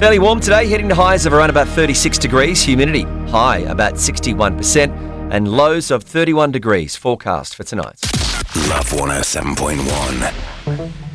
Fairly warm today, heading to highs of around about 36 degrees, humidity high about 61%, and lows of 31 degrees forecast for tonight. Love 107.1.